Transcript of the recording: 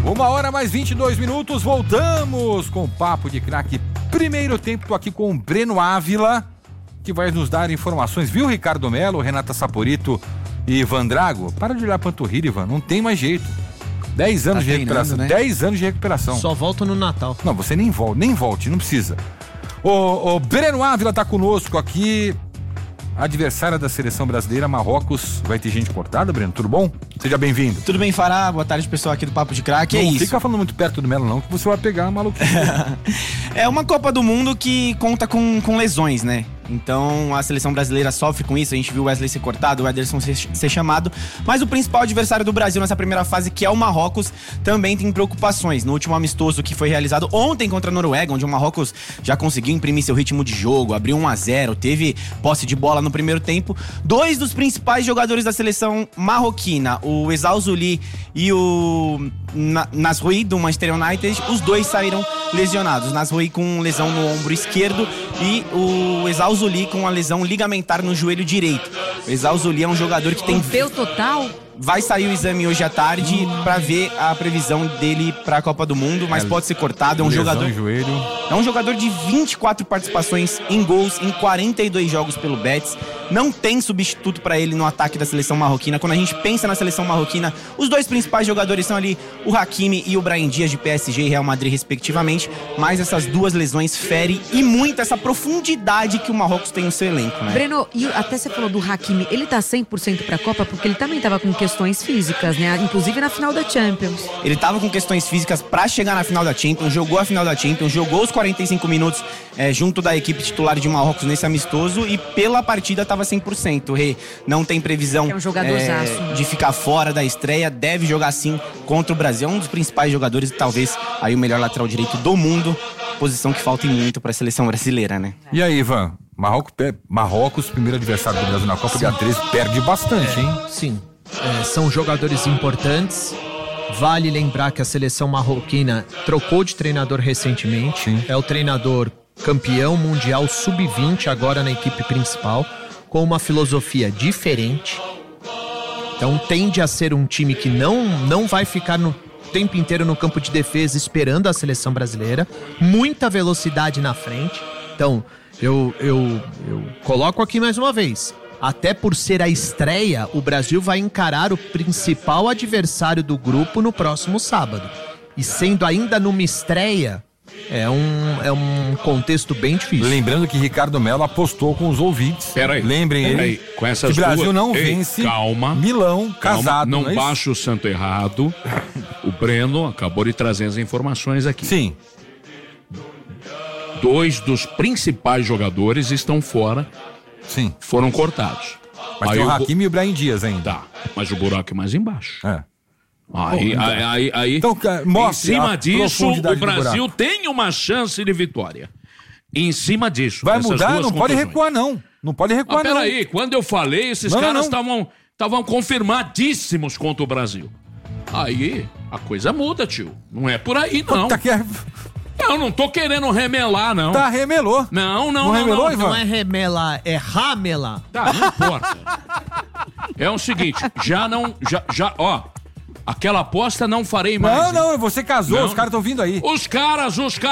1h mais 22 minutos, voltamos com o Papo de Craque. Primeiro tempo, tô aqui com o Breno Ávila, que vai nos dar informações, viu, Ricardo Melo, Renata Saporito e Ivan Drago? Para de olhar panturrilha, Ivan, não tem mais jeito. 10 anos de recuperação, né? 10 anos de recuperação. Só volto no Natal. Não, você nem volte, não precisa. O Breno Ávila tá conosco aqui. Adversária da seleção brasileira, Marrocos. Vai ter gente cortada, Breno? Tudo bom? Seja bem-vindo. Tudo bem, Fará? Boa tarde, pessoal aqui do Papo de Craque. É isso. Não fica falando muito perto do Melo, não, que você vai pegar a maluquice. É uma Copa do Mundo que conta com lesões, né? Então a seleção brasileira sofre com isso. A gente viu o Wesley ser cortado, o Ederson ser chamado. Mas o principal adversário do Brasil nessa primeira fase, que é o Marrocos, também tem preocupações. No último amistoso que foi realizado ontem contra a Noruega, onde o Marrocos já conseguiu imprimir seu ritmo de jogo, abriu 1-0, teve posse de bola no primeiro tempo. Dois dos principais jogadores da seleção marroquina, o Ezal Zuli e o Nasroui, do Manchester United, os dois saíram lesionados. Nasroui com lesão no ombro esquerdo e o Ezal Zuli com uma lesão ligamentar no joelho direito. O Ezal Zuli é um jogador que tem... Rompeu total? Vai sair o exame hoje à tarde pra ver a previsão dele pra Copa do Mundo, mas pode ser cortado. É um jogador... É um jogador de 24 participações em gols em 42 jogos pelo Betis. Não tem substituto pra ele no ataque da seleção marroquina. Quando a gente pensa na seleção marroquina, os dois principais jogadores são ali o Hakimi e o Brahim Dias, de PSG e Real Madrid, respectivamente. Mas essas duas lesões ferem e muito essa profundidade que o Marrocos tem no seu elenco, né? Breno, e até você falou do Hakimi, ele tá 100% pra Copa porque ele também tava com questões físicas, né? Inclusive na final da Champions. Ele tava com questões físicas pra chegar na final da Champions, jogou a final da Champions, jogou os 45 minutos junto da equipe titular de Marrocos nesse amistoso e pela partida tava 100%. O Rei não tem previsão é um jogadorzaço, de ficar fora da estreia, deve jogar sim contra o Brasil. É um dos principais jogadores, talvez aí o melhor lateral direito do mundo, posição que falta muito pra seleção brasileira, né? E aí, Ivan? Marrocos, primeiro adversário do Brasil na Copa, dia 13, perde bastante, hein? Sim. São jogadores importantes. Vale lembrar que a seleção marroquina trocou de treinador recentemente. Sim. É o treinador campeão mundial sub-20 agora na equipe principal, com uma filosofia diferente. Então tende a ser um time que não vai ficar no tempo inteiro no campo de defesa esperando a seleção brasileira. Muita velocidade na frente. Então eu coloco aqui mais uma vez. Até por ser a estreia, o Brasil vai encarar o principal adversário do grupo no próximo sábado. E sendo ainda numa estreia, é um contexto bem difícil. Lembrando que Ricardo Melo apostou com os ouvintes. Peraí. Lembrem ele Com essas que o Brasil duas... não vence. Calma. Milão, casado. Não não é baixa o santo errado. O Breno acabou de trazer as informações aqui. Sim. Dois dos principais jogadores estão fora. Sim. Foram cortados. Mas tem o Hakimi e o Brahim Dias ainda. Tá, mas o buraco é mais embaixo. Aí então, em cima disso, o Brasil tem uma chance de vitória. Em cima disso. Vai mudar? Não pode recuar, não. Não pode recuar, não. Peraí, quando eu falei, esses caras estavam confirmadíssimos contra o Brasil. Aí, a coisa muda, tio. Não é por aí, não. Eu não tô querendo remelar, não. Tá, remelou. Não. Remelou, Ivan? Não é remelar, é ramelar. Tá, não importa. É o seguinte, ó, aquela aposta não farei mais. Não, você casou, os caras estão vindo aí. Os caras